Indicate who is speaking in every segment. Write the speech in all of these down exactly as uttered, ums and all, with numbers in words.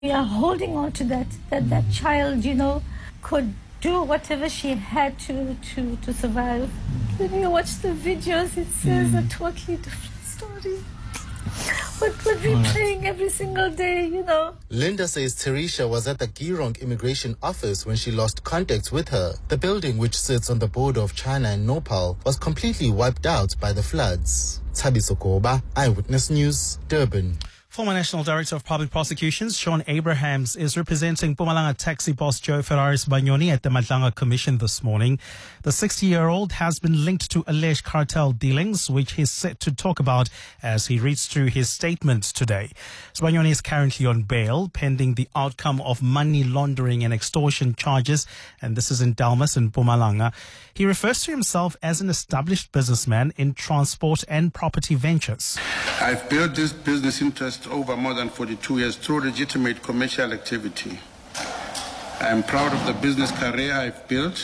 Speaker 1: We are holding on to that, that that child, you know, could do whatever she had to, to, to survive. When you watch the videos, it says mm. a totally different story. But we've been playing every single day, you know.
Speaker 2: Linda says Teresha was at the Girong immigration office when she lost contact with her. The building, which sits on the border of China and Nepal, was completely wiped out by the floods. Thabiso Koba, Eyewitness News, Durban.
Speaker 3: Former National Director of Public Prosecutions, Sean Abrahams, is representing Mpumalanga taxi boss Joe Ferraris Banyoni at the Madlanga Commission this morning. The sixty-year-old has been linked to alleged cartel dealings, which he's set to talk about as he reads through his statement today. Banyoni is currently on bail, pending the outcome of money laundering and extortion charges, and this is in Dalmas in Mpumalanga. He refers to himself as an established businessman in transport and property ventures.
Speaker 4: I've built this business interest over more than forty-two years through legitimate commercial activity. I am proud of the business career I've built.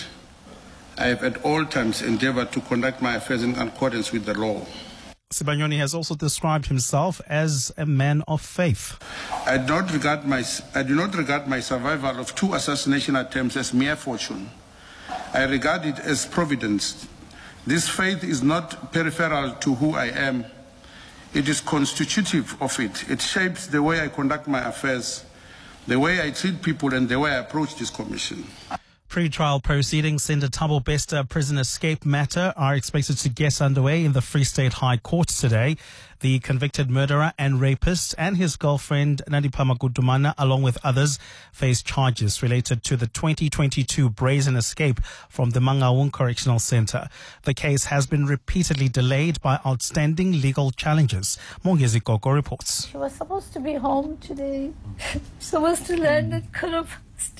Speaker 4: I have at all times endeavored to conduct my affairs in accordance with the law.
Speaker 3: Banyoni has also described himself as a man of faith.
Speaker 4: I do not regard my, I do not regard my survival of two assassination attempts as mere fortune. I regard it as providence. This faith is not peripheral to who I am. It is constitutive of it. It shapes the way I conduct my affairs, the way I treat people, and the way I approach this commission.
Speaker 3: Pre-trial proceedings in the Thabo Bester prison escape matter are expected to get underway in the Free State High Court today. The convicted murderer and rapist and his girlfriend, Nandipha Magudumana, along with others, face charges related to the twenty twenty-two brazen escape from the Mangaung Correctional Center. The case has been repeatedly delayed by outstanding legal challenges. Mongezi Koko reports.
Speaker 1: She was supposed to be home today. Supposed to land at Colombo.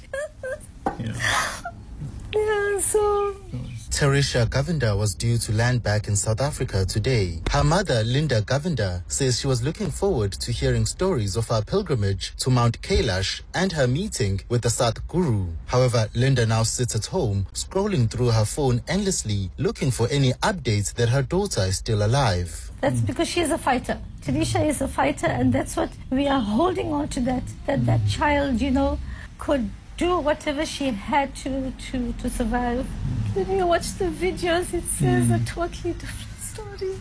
Speaker 5: Yeah.
Speaker 1: Yeah, so...
Speaker 2: Teresha Govender was due to land back in South Africa today. Her mother, Linda Govender, says she was looking forward to hearing stories of her pilgrimage to Mount Kailash and her meeting with the Sadhguru. However, Linda now sits at home, scrolling through her phone endlessly, looking for any updates that her daughter is still alive.
Speaker 1: That's because she is a fighter. Teresha is a fighter, and that's what we are holding on to, that, that that child, you know, could do whatever she had to, to, to survive. When you watch the videos, it says mm. a totally different story.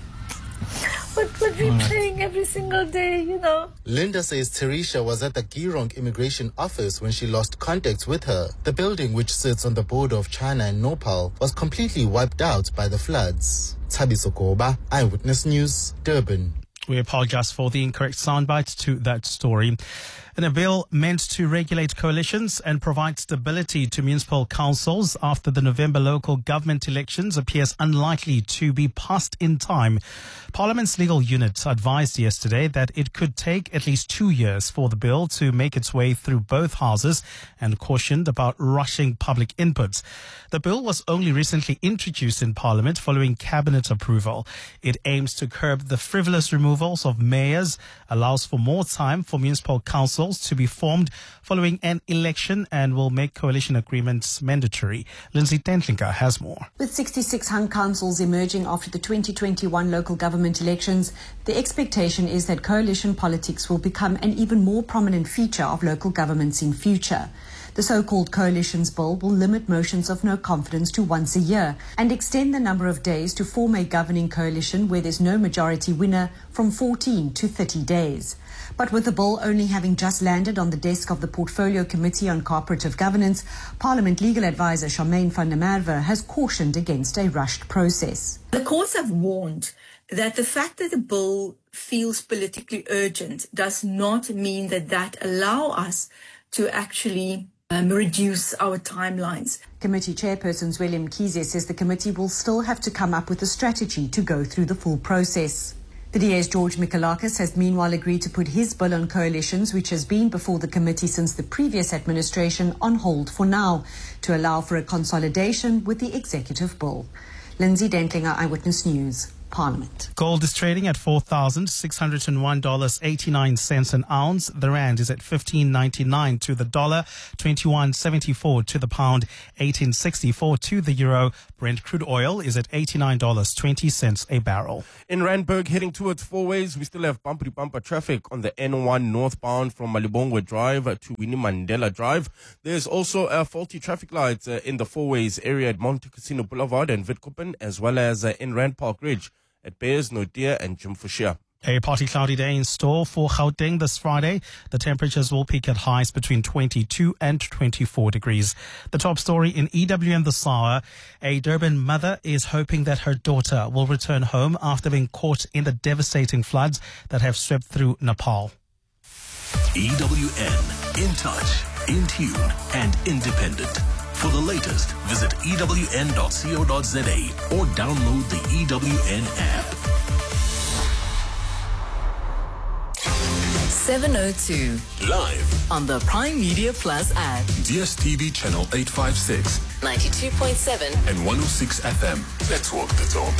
Speaker 1: But we've been playing every single day, you know.
Speaker 2: Linda says Teresha was at the Girong immigration office when she lost contact with her. The building, which sits on the border of China and Nepal, was completely wiped out by the floods. Thabiso Koba, Eyewitness News, Durban.
Speaker 3: We apologize for the incorrect soundbite to that story. In a bill meant to regulate coalitions and provide stability to municipal councils after the November local government elections appears unlikely to be passed in time. Parliament's legal unit advised yesterday that it could take at least two years for the bill to make its way through both houses and cautioned about rushing public input. The bill was only recently introduced in Parliament following cabinet approval. It aims to curb the frivolous removals of mayors, allows for more time for municipal councils to be formed following an election, and will make coalition agreements mandatory. Lindsay Tentlinga has more.
Speaker 6: With sixty-six hung councils emerging after the twenty twenty-one local government elections, the expectation is that coalition politics will become an even more prominent feature of local governments in future. The so-called Coalitions Bill will limit motions of no confidence to once a year and extend the number of days to form a governing coalition where there's no majority winner from fourteen to thirty days. But with the bill only having just landed on the desk of the Portfolio Committee on Cooperative Governance, Parliament legal advisor Charmaine van der Merwe has cautioned against a rushed process.
Speaker 7: The courts have warned that the fact that the bill feels politically urgent does not mean that that allow us to actually Um, reduce our timelines.
Speaker 6: Committee Chairperson Zweli Mkhize says the committee will still have to come up with a strategy to go through the full process. The D A's George Mikalakis has meanwhile agreed to put his bill on coalitions, which has been before the committee since the previous administration, on hold for now to allow for a consolidation with the executive bill. Lindsay Dentlinger, Eyewitness News, Parliament.
Speaker 3: Gold is trading at four thousand six hundred one dollars and eighty-nine cents an ounce. The rand is at fifteen ninety-nine to the dollar, twenty-one seventy-four to the pound, eighteen sixty-four to the euro. Brent crude oil is at eighty-nine dollars and twenty cents a barrel.
Speaker 8: In Randburg, heading towards Four Ways, we still have bumper-to-bumper traffic on the N one northbound from Malibongwe Drive to Winnie Mandela Drive. There's also uh, faulty traffic lights uh, in the Four Ways area at Monte Cassino Boulevard and Witkoppen, as well as uh, in Rand Park Ridge at Bears, Nodia and Jimfushia.
Speaker 3: A partly cloudy day in store for Gauteng this Friday. The temperatures will peak at highs between twenty-two and twenty-four degrees. The top story in E W N this hour. A Durban mother is hoping that her daughter will return home after being caught in the devastating floods that have swept through Nepal.
Speaker 9: E W N, in touch, in tune and independent. For the latest, visit E W N dot co dot za or download the E W N app.
Speaker 10: seven oh two.
Speaker 9: Live
Speaker 10: on the Prime Media Plus app.
Speaker 9: D S T V channel eight fifty-six.
Speaker 10: ninety-two point seven.
Speaker 9: And one oh six F M. Let's walk the talk.